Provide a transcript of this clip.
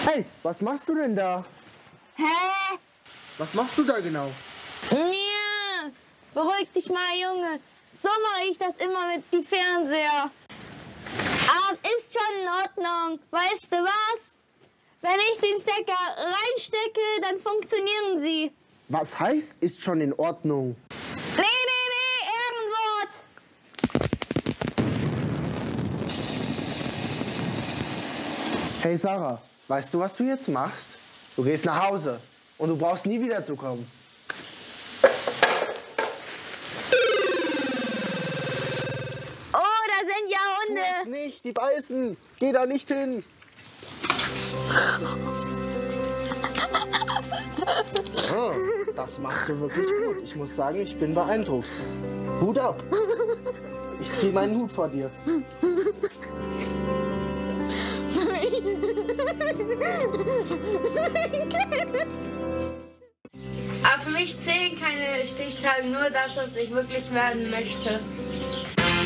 Hey, was machst du denn da? Hä? Was machst du da genau? Ja, beruhig dich mal, Junge. So mache ich das immer mit die Fernseher. Aber ist schon in Ordnung. Weißt du was? Wenn ich den Stecker reinstecke, dann funktionieren sie. Was heißt, ist schon in Ordnung? Nee, Ehrenwort. Hey Sarah, weißt du, was du jetzt machst? Du gehst nach Hause und du brauchst nie wiederzukommen. Oh, da sind ja Hunde. Nicht, die beißen. Geh da nicht hin. Oh, das machst du wirklich gut. Ich muss sagen, ich bin beeindruckt. Hut ab. Ich zieh meinen Hut vor dir. Aber für mich zählen keine Stichtage, nur das, was ich wirklich werden möchte.